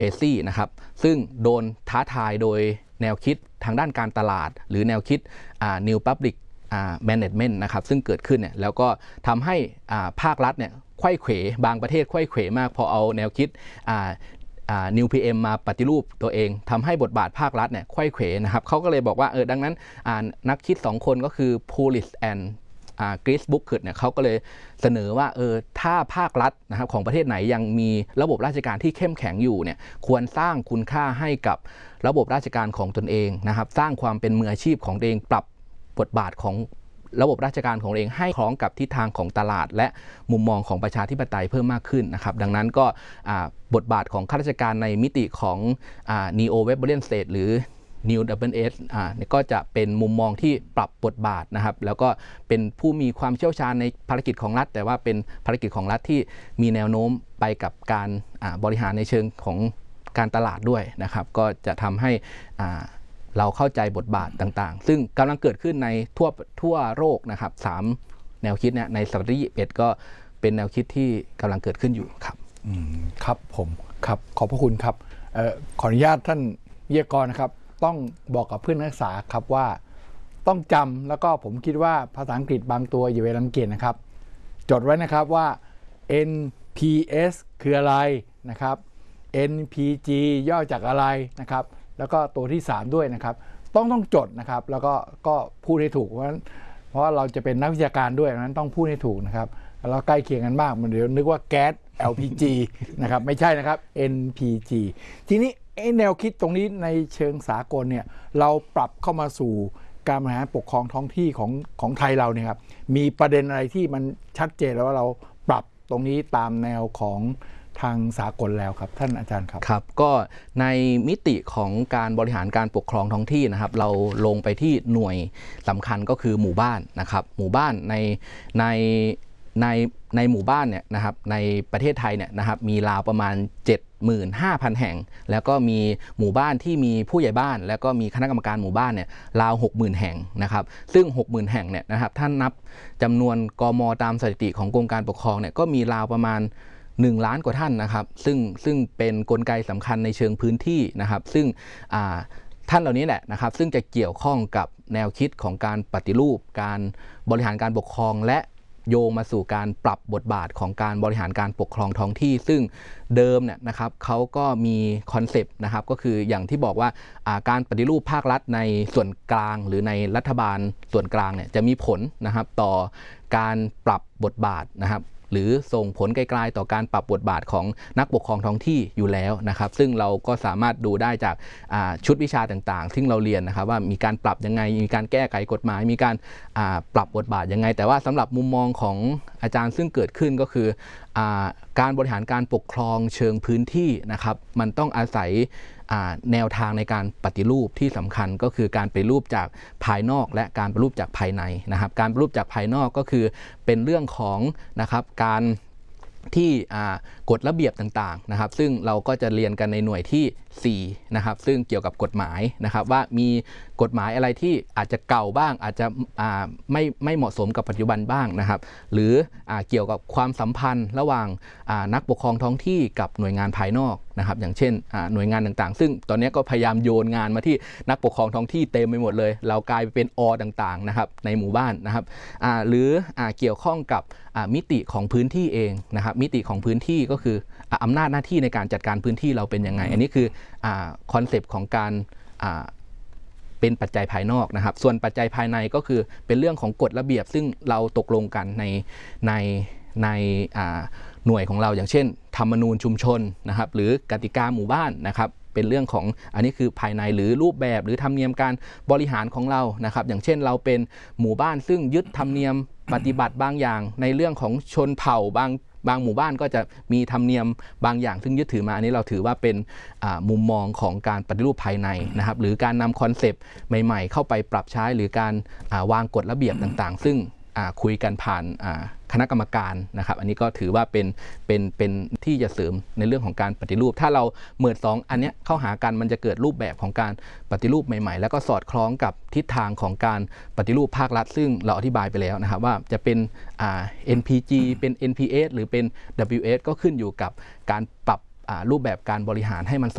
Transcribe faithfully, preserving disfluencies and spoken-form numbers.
เอซี่นะครับซึ่งโดนท้าทายโดยแนวคิดทางด้านการตลาดหรือแนวคิด New Public Management นะครับซึ่งเกิดขึ้นเนี่ยแล้วก็ทำให้ภาครัฐเนี่ยไขว้เขวบางประเทศไขว้เขวมากพอเอาแนวคิดนิว พี เอ็ม มาปฏิรูปตัวเองทำให้บทบาทภาครัฐเนี่ยไขว้เขวนะครับเขาก็เลยบอกว่าเออดังนั้นนักคิดสองคนก็คือ Pulis and กรีซบุ๊กขึ้นเนี่ยเขาก็เลยเสนอว่าเออถ้าภาครัฐนะครับของประเทศไหนยังมีระบบราชการที่เข้มแข็งอยู่เนี่ยควรสร้างคุณค่าให้กับระบบราชการของตนเองนะครับสร้างความเป็นมืออาชีพของตัวเองปรับบทบาทของระบบราชการของตัวเองให้คล้องกับทิศทางของตลาดและมุมมองของประชาธิปไตยเพิ่มมากขึ้นนะครับดังนั้นก็บทบาทของข้าราชการในมิติของ Neo Weberian State หรือ New ดับเบิลยู เอส อ่าก็จะเป็นมุมมองที่ปรับบทบาทนะครับแล้วก็เป็นผู้มีความเชี่ยวชาญในภารกิจของรัฐแต่ว่าเป็นภารกิจของรัฐที่มีแนวโน้มไปกับการบริหารในเชิงของการตลาดด้วยนะครับก็จะทำให้เราเข้าใจบทบาทต่างๆซึ่งกำลังเกิดขึ้นในทั่วทั่วโลกนะครับสามแนวคิดเนี่ยในศตวรรษที่ยี่สิบเอ็ดก็เป็นแนวคิดที่กำลังเกิดขึ้นอยู่ครับอืมครับผมครับขอบพระคุณครับเอ่อขออนุญาตท่านวิทยากรนะครับต้องบอกกับเพื่อนนักศึกษาครับว่าต้องจำแล้วก็ผมคิดว่าภาษาอังกฤษบางตัวอย่าไปรังเกียจนะครับจดไว้นะครับว่า เอ็น พี เอส คืออะไรนะครับ เอ็น พี จี ย่อจากอะไรนะครับแล้วก็ตัวที่สามด้วยนะครับต้องต้องจดนะครับแล้วก็ก็พูดให้ถูกเพราะเพราะเราจะเป็นนักวิชาการด้วยนั้นต้องพูดให้ถูกนะครับแล้วใกล้เคียงกันมากมันเดี๋ยวนึกว่าแก๊ส แอล พี จี นะครับไม่ใช่นะครับ เอ็น พี จี ทีนี้แนวคิดตรงนี้ในเชิงสากลเนี่ยเราปรับเข้ามาสู่การบริหารปกครองท้องที่ของของไทยเราเนี่ยครับมีประเด็นอะไรที่มันชัดเจนแล้วว่าเราปรับตรงนี้ตามแนวของทางสากลแล้วครับท่านอาจารย์ครับครับก็ในมิติของการบริหารการปกครองท้องที่นะครับเราลงไปที่หน่วยสำคัญก็คือหมู่บ้านนะครับหมู่บ้านในในในในหมู่บ้านเนี่ยนะครับในประเทศไทยเนี่ยนะครับมีราวประมาณ เจ็ดหมื่นห้าพัน แห่งแล้วก็มีหมู่บ้านที่มีผู้ใหญ่บ้านแล้วก็มีคณะกรรมการหมู่บ้านเนี่ยราว หกหมื่น แห่งนะครับซึ่ง หกหมื่น แห่งเนี่ยนะครับท่านนับจำนวนกม.ตามสถิติของกรมการปกครองเนี่ยก็มีราวประมาณหนึ่งล้านกว่าท่านนะครับซึ่งซึ่งเป็นกลไกสำคัญในเชิงพื้นที่นะครับซึ่งท่านเหล่านี้แหละนะครับซึ่งจะเกี่ยวข้องกับแนวคิดของการปฏิรูปการบริหารการปกครองและโยงมาสู่การปรับบทบาทของการบริหารการปกครองท้องที่ซึ่งเดิมเนี่ยนะครับเขาก็มีคอนเซปต์นะครับก็คืออย่างที่บอกว่าการปฏิรูปภาครัฐในส่วนกลางหรือในรัฐบาลส่วนกลางเนี่ยจะมีผลนะครับต่อการปรับบทบาทนะครับหรือส่งผลไกลๆต่อการปรับบทบาทของนักปกครองท้องที่อยู่แล้วนะครับซึ่งเราก็สามารถดูได้จากชุดวิชาต่างๆซึ่งเราเรียนนะครับว่ามีการปรับยังไงมีการแก้ไขกฎหมายมีการปรับบทบาทยังไงแต่ว่าสำหรับมุมมองของอาจารย์ซึ่งเกิดขึ้นก็คือการบริหารการปกครองเชิงพื้นที่นะครับมันต้องอาศัยแนวทางในการปฏิรูปที่สำคัญก็คือการปฏิรูปจากภายนอกและการปฏิรูปจากภายในนะครับการปฏิรูปจากภายนอกก็คือเป็นเรื่องของนะครับการที่กฎระเบียบต่างๆนะครับซึ่งเราก็จะเรียนกันในหน่วยที่สี่นะครับซึ่งเกี่ยวกับกฎหมายนะครับว่ามีกฎหมายอะไรที่อาจจะเก่าบ้างอาจจะไม่ไม่เหมาะสมกับปัจจุบันบ้างนะครับหรือเกี่ยวกับความสัมพันธ์ระหว่างนักปกครองท้องที่กับหน่วยงานภายนอกนะครับอย่างเช่นหน่วยงานต่างๆซึ่งตอนนี้ก็พยายามโยนงานมาที่นักปกครองท้องที่เต็มไปหมดเลยเรากลายไปเป็นอต่างๆนะครับในหมู่บ้านนะครับหรือเกี่ยวข้องกับมิติของพื้นที่เองนะครับมิติของพื้นที่ก็คืออำนาจหน้าที่ในการจัดการพื้นที่เราเป็นยังไงอันนี้คือคอนเซปต์ของการเป็นปัจจัยภายนอกนะครับส่วนปัจจัยภายในก็คือเป็นเรื่องของกฎระเบียบซึ่งเราตกลงกันในในในหน่วยของเราอย่างเช่นธรรมนูญชุมชนนะครับหรือกติกาหมู่บ้านนะครับเป็นเรื่องของอันนี้คือภายในหรือรูปแบบหรือธรรมเนียมการบริหารของเรานะครับอย่างเช่นเราเป็นหมู่บ้านซึ่งยึดธรรมเนียมปฏิบัติบางอย่างในเรื่องของชนเผ่าบางบางหมู่บ้านก็จะมีธรรมเนียมบางอย่างซึ่งยึดถือมาอันนี้เราถือว่าเป็นมุมมองของการปฏิรูปภายในนะครับหรือการนำคอนเซปต์ใหม่ๆเข้าไปปรับใช้หรือการวางกฎระเบียบต่างๆซึ่งคุยกันผ่านคณะกรรมการนะครับอันนี้ก็ถือว่าเป็นเป็นเป็นที่จะเสริมในเรื่องของการปฏิรูปถ้าเราเมิดสองอันนี้เข้าหากันมันจะเกิดรูปแบบของการปฏิรูปใหม่ๆแล้วก็สอดคล้องกับทิศทางของการปฏิรูปภาครัฐซึ่งเราอธิบายไปแล้วนะครับว่าจะเป็น เอ็น พี จี เป็น เอ็น พี เอส หรือเป็น ดับเบิลยู เอส ก็ขึ้นอยู่กับการปรับรูปแบบการบริหารให้มัน